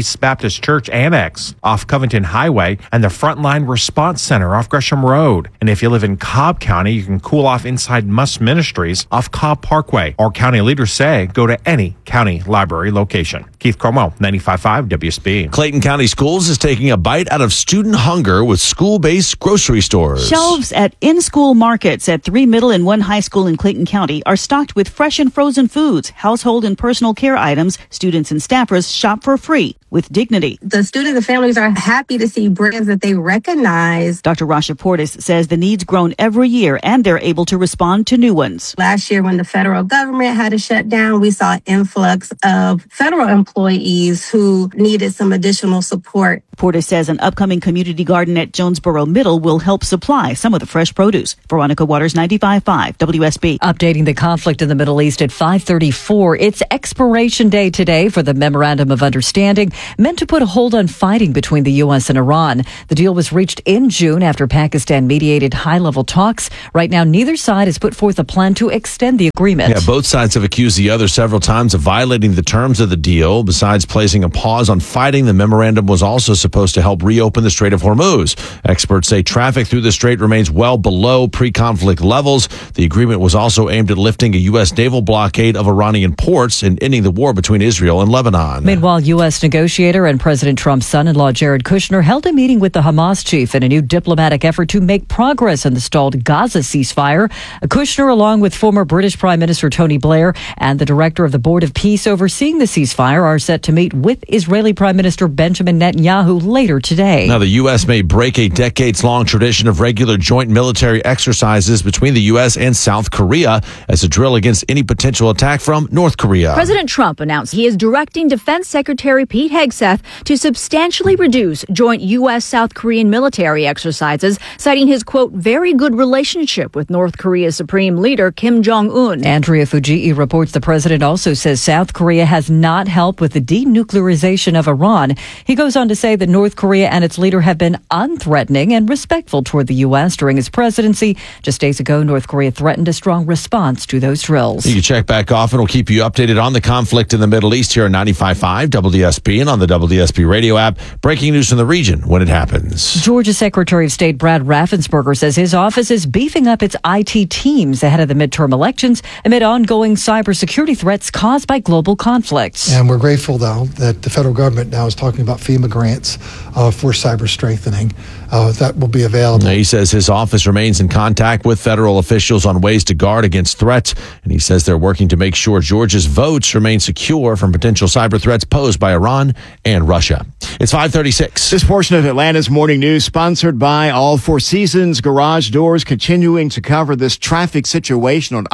Providence Baptist Church Annex off Covington Highway and the Frontline Response Center off Gresham Road. And if you live in Cobb County, you can cool off inside Must Ministries off Cobb Parkway. Or county leaders say go to any county library location. Keith Cromwell, 95.5 WSB. Clayton County Schools is taking a bite out of student hunger with school-based grocery stores. Shelves at in-school markets at 3 middle and 1 high school in Clayton County are stocked with fresh and frozen foods, household and personal care items. Students and staffers shop for free with dignity. The students and families are happy to see brands that they recognize. Dr. Rasha Portis says the needs grown every year and they're able to respond to new ones. Last year when the federal government had to shut down, we saw an influx of federal employees who needed some additional support. Portis says an upcoming community garden at Jonesboro Middle will help supply some of the fresh produce. Veronica Waters, 95.5 WSB. Updating the conflict in the Middle East at 5:34. It's expiration day today for the Memorandum of Understanding, meant to put a hold on fighting between the U.S. and Iran. The deal was reached in June after Pakistan mediated high-level talks. Right now, neither side has put forth a plan to extend the agreement. Yeah, both sides have accused the other several times of violating the terms of the deal. Besides placing a pause on fighting, the memorandum was also supposed to help reopen the Strait of Hormuz. Experts say traffic through the strait remains well below pre-conflict levels. The agreement was also aimed at lifting a U.S. naval blockade of Iranian ports and ending the war between Israel and Lebanon. Meanwhile, U.S. negotiator and President Trump's son-in-law Jared Kushner held a meeting with the Hamas chief in a new diplomatic effort to make progress in the stalled Gaza ceasefire. Kushner, along with former British Prime Minister Tony Blair and the director of the Board of Peace overseeing the ceasefire, are set to meet with Israeli Prime Minister Benjamin Netanyahu later today. Now, the U.S. may break a decades-long tradition of regular joint military exercises between the U.S. and South Korea as a drill against any potential attack from North Korea. President Trump announced he is directing Defense Secretary Pete Hegseth to substantially reduce joint U.S.-South Korean military exercises, citing his, quote, very good relationship with North Korea's Supreme Leader Kim Jong-un. Andrea Fujii reports the president also says South Korea has not helped with the denuclearization of Iran. He goes on to say that North Korea and its leader have been unthreatening and respectful toward the U.S. during his presidency. Just days ago, North Korea threatened a strong response to those drills. You can check back often. We'll keep you updated on the conflict in the Middle East here on 95.5 WSB and on the WSB radio app. Breaking news from the region when it happens. Georgia Secretary of State Brad Raffensperger says his office is beefing up its IT teams ahead of the midterm elections amid ongoing cybersecurity threats caused by global conflicts. And we're grateful, though, that the federal government now is talking about FEMA grants for cyber strengthening. That will be available. Now, he says his office remains in contact with federal officials on ways to guard against threats, and he says they're working to make sure Georgia's votes remain secure from potential cyber threats posed by Iran and Russia. It's 5:36. This portion of Atlanta's Morning News sponsored by All Four Seasons Garage Doors, continuing to cover this traffic situation on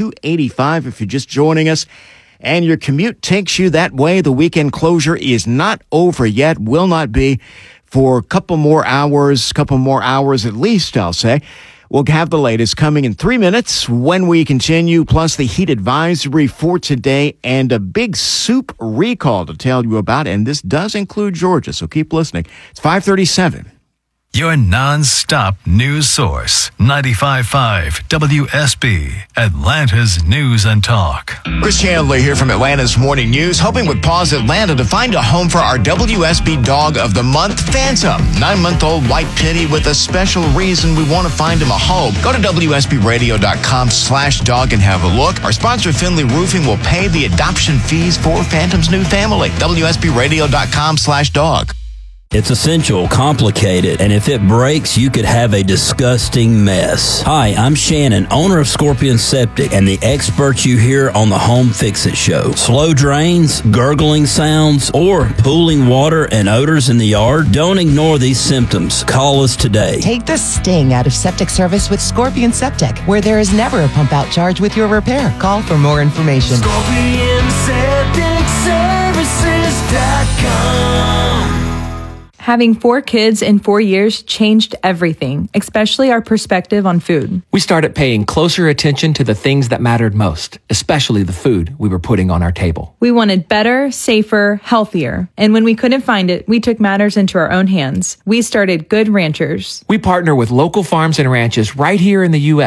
I-285. If you're just joining us and your commute takes you that way, the weekend closure is not over yet, will not be for a couple more hours at least, I'll say. We'll have the latest coming in 3 minutes when we continue, plus the heat advisory for today and a big soup recall to tell you about. And this does include Georgia, so keep listening. It's 5:37. Your non-stop news source, 95.5 WSB, Atlanta's News and Talk. Chris Chandler here from Atlanta's Morning News, hoping with Paws Atlanta to find a home for our WSB Dog of the Month, Phantom. 9-month-old white pitty with a special reason we want to find him a home. Go to WSBRadio.com/dog and have a look. Our sponsor, Finley Roofing, will pay the adoption fees for Phantom's new family. WSBRadio.com/dog. It's essential, complicated, and if it breaks, you could have a disgusting mess. Hi, I'm Shannon, owner of Scorpion Septic, and the experts you hear on the Home Fix-It Show. Slow drains, gurgling sounds, or pooling water and odors in the yard? Don't ignore these symptoms. Call us today. Take the sting out of septic service with Scorpion Septic, where there is never a pump-out charge with your repair. Call for more information. ScorpionSepticServices.com. Having 4 kids in 4 years changed everything, especially our perspective on food. We started paying closer attention to the things that mattered most, especially the food we were putting on our table. We wanted better, safer, healthier. And when we couldn't find it, we took matters into our own hands. We started Good Ranchers. We partner with local farms and ranches right here in the U.S.,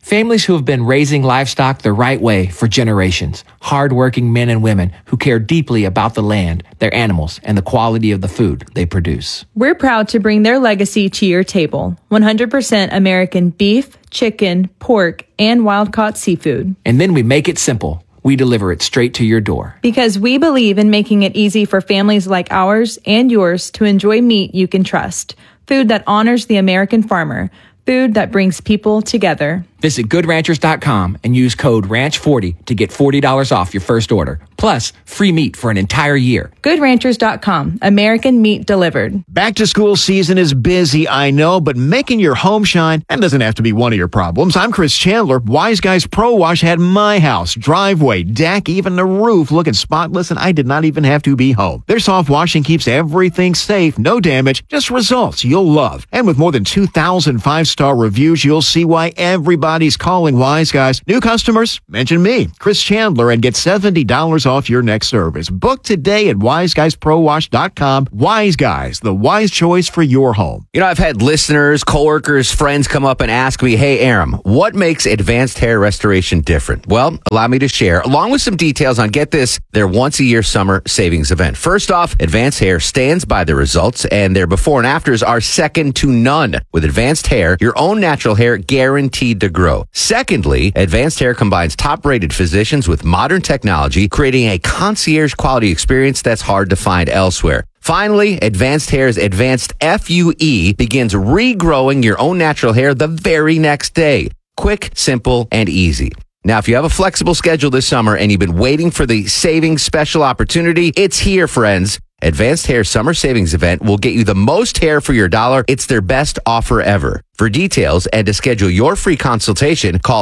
Families who have been raising livestock the right way for generations. Hard-working men and women who care deeply about the land, their animals, and the quality of the food they produce. We're proud to bring their legacy to your table. 100% American beef, chicken, pork, and wild-caught seafood. And then we make it simple. We deliver it straight to your door. Because we believe in making it easy for families like ours and yours to enjoy meat you can trust. Food that honors the American farmer. Food that brings people together. Visit GoodRanchers.com and use code RANCH40 to get $40 off your first order. Plus, free meat for an entire year. GoodRanchers.com. American meat delivered. Back to school season is busy, I know, but making your home shine, that doesn't have to be one of your problems. I'm Chris Chandler. Wise Guys Pro Wash had my house, driveway, deck, even the roof looking spotless, and I did not even have to be home. Their soft washing keeps everything safe, no damage, just results you'll love. And with more than 2,000 five-star reviews, you'll see why everybody's calling Wise Guys. New customers, mention me, Chris Chandler, and get $70 off your next service. Book today at wiseguysprowash.com. Wise Guys, the wise choice for your home. You know, I've had listeners, coworkers, friends come up and ask me, hey, Aram, what makes Advanced Hair Restoration different? Well, allow me to share, along with some details on, get this, their once-a-year summer savings event. First off, Advanced Hair stands by the results, and their before and afters are second to none. With Advanced Hair, your own natural hair guaranteed to grow. Secondly, Advanced Hair combines top-rated physicians with modern technology, creating a concierge quality experience that's hard to find elsewhere. Finally, Advanced Hair's Advanced FUE begins regrowing your own natural hair the very next day. Quick, simple, and easy. Now, if you have a flexible schedule this summer and you've been waiting for the savings special opportunity, it's here, friends. Advanced Hair Summer Savings Event will get you the most hair for your dollar. It's their best offer ever. For details and to schedule your free consultation, call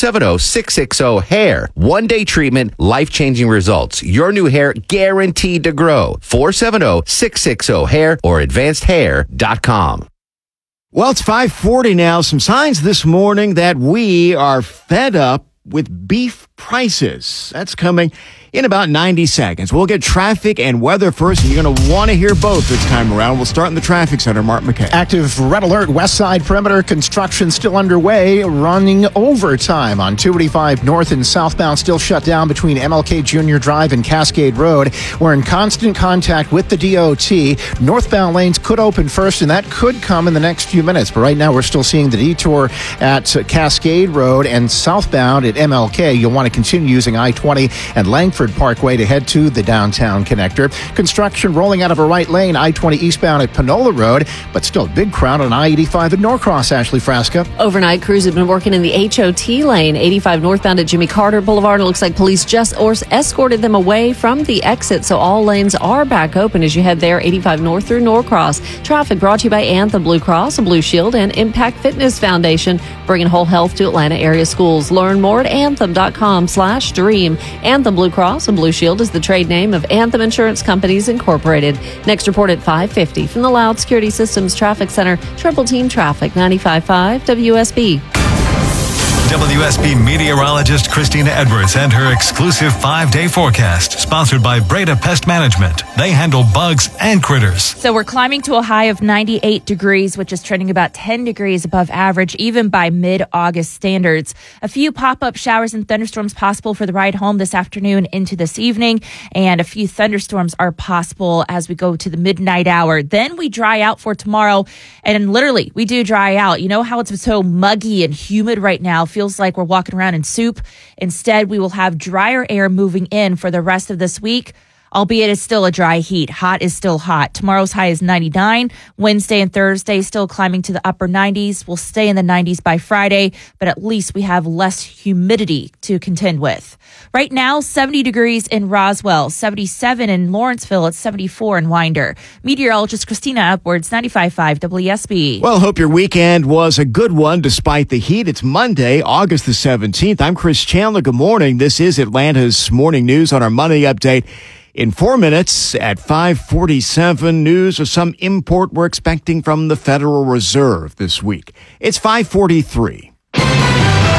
770-660-HAIR. One-day treatment, life-changing results. Your new hair guaranteed to grow. 470-660-HAIR or advancedhair.com. Well, it's 5:40 now. Some signs this morning that we are fed up with beef prices. That's coming in about 90 seconds. We'll get traffic and weather first, and you're going to want to hear both this time around. We'll start in the traffic center. Mark McKay. Active red alert, west side perimeter construction still underway, running overtime on 285 north and southbound, still shut down between MLK Junior Drive and Cascade Road. We're in constant contact with the DOT. Northbound lanes could open first, and that could come in the next few minutes. But right now, we're still seeing the detour at Cascade Road, and southbound at MLK. You'll want to continue using I-20 and Langford Parkway to head to the downtown connector. Construction rolling out of a right lane, I-20 eastbound at Panola Road, but still a big crowd on I-85 at Norcross. Ashley Frasca. Overnight, crews have been working in the HOT lane, 85 northbound at Jimmy Carter Boulevard. It looks like police just escorted them away from the exit, so all lanes are back open as you head there, 85 north through Norcross. Traffic brought to you by Anthem Blue Cross, Blue Shield, and Impact Fitness Foundation, bringing whole health to Atlanta area schools. Learn more at anthem.com/dream. Anthem Blue Cross and Blue Shield is the trade name of Anthem Insurance Companies Incorporated. Next report at 5:50 from the Loud Security Systems Traffic Center. Triple Team Traffic, 95.5 WSB. WSB meteorologist Christina Edwards and her exclusive 5-day forecast, sponsored by Breda Pest Management. They handle bugs and critters. So we're climbing to a high of 98 degrees, which is trending about 10 degrees above average, even by mid-August standards. A few pop-up showers and thunderstorms possible for the ride home this afternoon into this evening, and a few thunderstorms are possible as we go to the midnight hour. Then we dry out for tomorrow, and literally, we do dry out. You know how it's so muggy and humid right now? Feels like we're walking around in soup. Instead, we will have drier air moving in for the rest of this week, albeit it's still a dry heat. Hot is still hot. Tomorrow's high is 99. Wednesday and Thursday still climbing to the upper 90s. We'll stay in the 90s by Friday, but at least we have less humidity to contend with. Right now, 70 degrees in Roswell, 77 in Lawrenceville, it's 74 in Winder. Meteorologist Christina Edwards, 95.5 WSB. Well, hope your weekend was a good one despite the heat. It's Monday, August the 17th. I'm Chris Chandler. Good morning. This is Atlanta's Morning News on our Money Update. In 4 minutes at 5:47, news of some import we're expecting from the Federal Reserve this week. It's 5:43.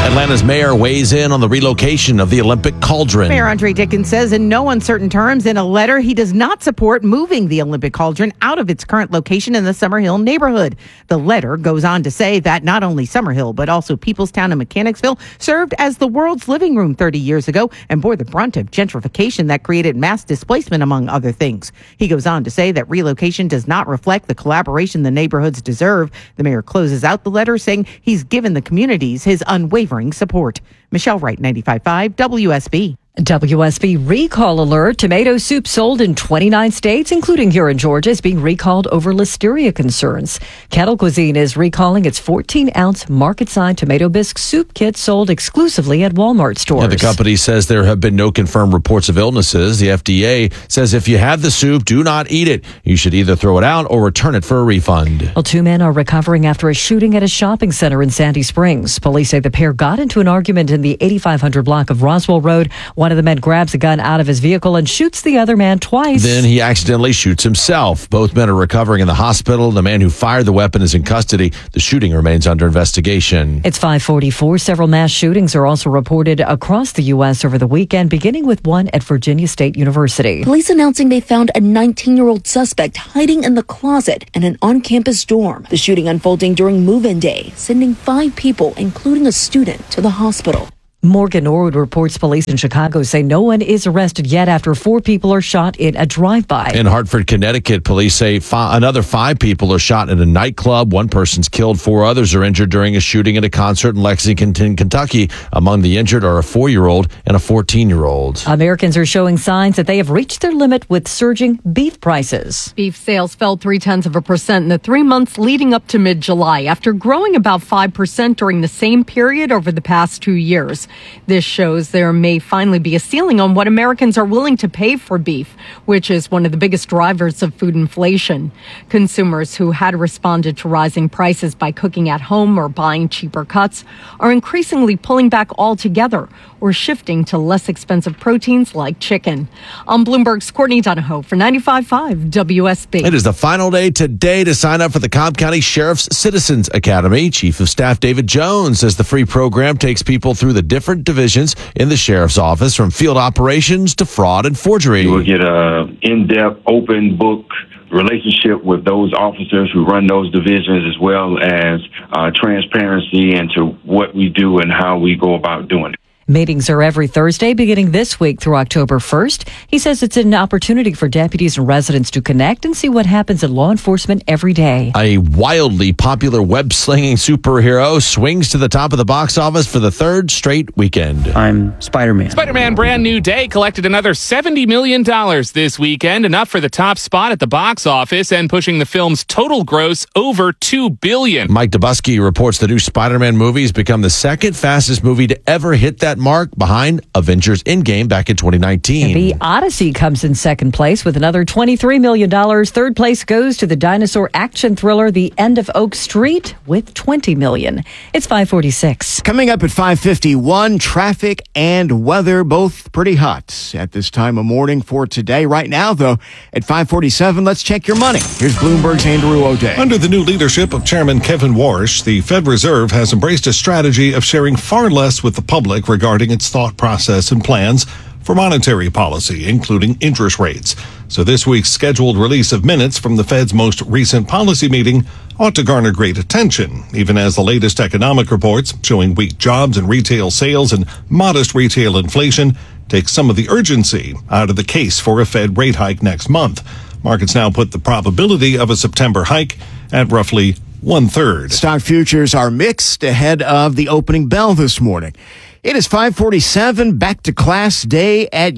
Atlanta's mayor weighs in on the relocation of the Olympic Cauldron. Mayor Andre Dickens says in no uncertain terms in a letter he does not support moving the Olympic Cauldron out of its current location in the Summerhill neighborhood. The letter goes on to say that not only Summerhill, but also Peoplestown and Mechanicsville served as the world's living room 30 years ago and bore the brunt of gentrification that created mass displacement, among other things. He goes on to say that relocation does not reflect the collaboration the neighborhoods deserve. The mayor closes out the letter saying he's given the communities his unwavering support. Michelle Wright, 95.5 WSB. WSB recall alert. Tomato soup sold in 29 states, including here in Georgia, is being recalled over listeria concerns. Kettle Cuisine is recalling its 14-ounce market-side tomato bisque soup kit sold exclusively at Walmart stores. Yeah, the company says there have been no confirmed reports of illnesses. The FDA says if you have the soup, do not eat it. You should either throw it out or return it for a refund. Well, 2 men are recovering after a shooting at a shopping center in Sandy Springs. Police say the pair got into an argument in the 8500 block of Roswell Road. One of the men grabs a gun out of his vehicle and shoots the other man twice. Then he accidentally shoots himself. Both men are recovering in the hospital. The man who fired the weapon is in custody. The shooting remains under investigation. It's 5:44. Several mass shootings are also reported across the U.S. over the weekend, beginning with one at Virginia State University. Police announcing they found a 19-year-old suspect hiding in the closet in an on-campus dorm. The shooting unfolding during move-in day, sending 5 people, including a student, to the hospital. Morgan Norwood reports police in Chicago say no one is arrested yet after 4 people are shot in a drive-by. In Hartford, Connecticut, police say another 5 people are shot in a nightclub. 1 person's killed, 4 others are injured during a shooting at a concert in Lexington, Kentucky. Among the injured are a 4-year-old and a 14-year-old. Americans are showing signs that they have reached their limit with surging beef prices. Beef sales fell 0.3% in the 3 months leading up to mid-July after growing about 5% during the same period over the past 2 years. This shows there may finally be a ceiling on what Americans are willing to pay for beef, which is one of the biggest drivers of food inflation. Consumers who had responded to rising prices by cooking at home or buying cheaper cuts are increasingly pulling back altogether or shifting to less expensive proteins like chicken. I'm Bloomberg's Courtney Donahoe for 95.5 WSB. It is the final day today to sign up for the Cobb County Sheriff's Citizens Academy. Chief of Staff David Jones says the free program takes people through the different divisions in the sheriff's office, from field operations to fraud and forgery. You will get an in-depth, open book relationship with those officers who run those divisions, as well as transparency into what we do and how we go about doing it. Meetings are every Thursday beginning this week through October 1st. He says it's an opportunity for deputies and residents to connect and see what happens in law enforcement every day. A wildly popular web-slinging superhero swings to the top of the box office for the 3rd straight weekend. I'm Spider-Man. Spider-Man Brand New Day collected another $70 million this weekend, enough for the top spot at the box office and pushing the film's total gross over $2 billion. Mike Dubusky reports the new Spider-Man movie has become the 2nd fastest movie to ever hit that mark, behind Avengers Endgame back in 2019. And The Odyssey comes in 2nd place with another $23 million. 3rd place goes to the dinosaur action thriller The End of Oak Street with $20 million. It's 5:46. Coming up at 5:51, traffic and weather, both pretty hot at this time of morning for today. Right now, though, at 5:47, let's check your money. Here's Bloomberg's Andrew O'Day. Under the new leadership of Chairman Kevin Warsh, the Fed Reserve has embraced a strategy of sharing far less with the public regarding its thought process and plans for monetary policy, including interest rates. So this week's scheduled release of minutes from the Fed's most recent policy meeting ought to garner great attention, even as the latest economic reports showing weak jobs and retail sales and modest retail inflation take some of the urgency out of the case for a Fed rate hike next month. Markets now put the probability of a September hike at roughly 1/3. Stock futures are mixed ahead of the opening bell this morning. It is 5:47, back to class day at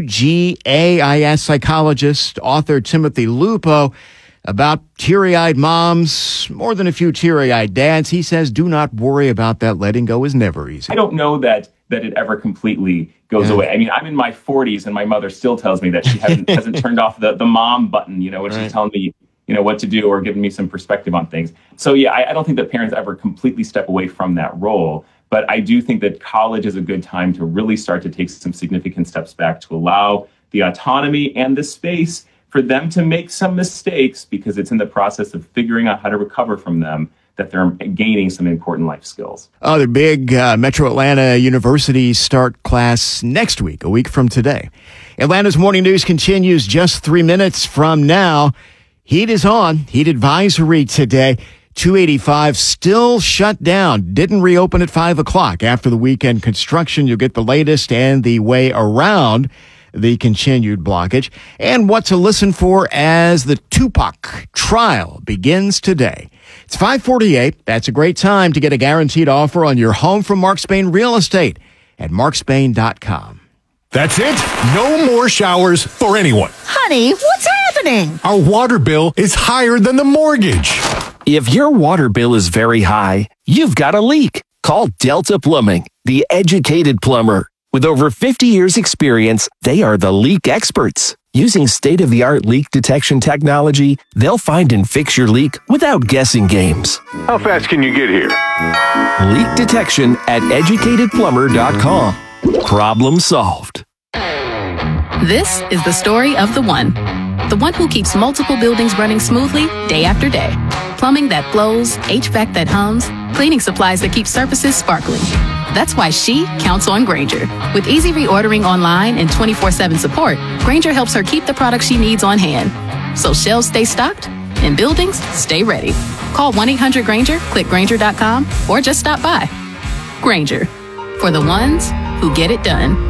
UGA. I asked psychologist, author Timothy Lupo about teary-eyed moms, more than a few teary-eyed dads. He says, do not worry about that. Letting go is never easy. I don't know that it ever completely goes away. I mean, I'm in my 40s and my mother still tells me that she hasn't turned off the mom button, when she's telling me, what to do or giving me some perspective on things. So yeah, I don't think that parents ever completely step away from that role. But I do think that college is a good time to really start to take some significant steps back to allow the autonomy and the space for them to make some mistakes, because it's in the process of figuring out how to recover from them that they're gaining some important life skills. Other big Metro Atlanta universities start class next week, a week from today. Atlanta's Morning News continues just 3 minutes from now. Heat is on. Heat advisory today. 285 still shut down. Didn't reopen at 5 o'clock. After the weekend construction, you'll get the latest and the way around the continued blockage and what to listen for as the Tupac trial begins today. It's 5:48. That's a great time to get a guaranteed offer on your home from Mark Spain Real Estate at markspain.com. That's it. No more showers for anyone. Honey, what's happening? Our water bill is higher than the mortgage. If your water bill is very high, you've got a leak. Call Delta Plumbing, the educated plumber. With over 50 years experience, they are the leak experts. Using state-of-the-art leak detection technology, they'll find and fix your leak without guessing games. How fast can you get here? Leak detection at educatedplumber.com. Problem solved. This is the story of the one who keeps multiple buildings running smoothly day after day. Plumbing that flows, HVAC that hums, cleaning supplies that keep surfaces sparkling. That's why she counts on Grainger. With easy reordering online and 24/7 support, Grainger helps her keep the products she needs on hand. So shelves stay stocked and buildings stay ready. Call 1-800-GRAINGER, click Grainger.com, or just stop by. Grainger, for the ones who get it done.